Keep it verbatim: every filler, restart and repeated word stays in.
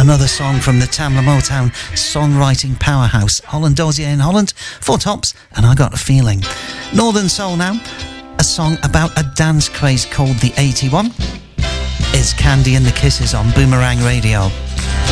another song from the Tamla Motown songwriting powerhouse, Holland Dozier in Holland, Four Tops, and I Got a Feeling. Northern Soul now, a song about a dance craze called the eighty-one. It's Candy and the Kisses on Boomerang Radio.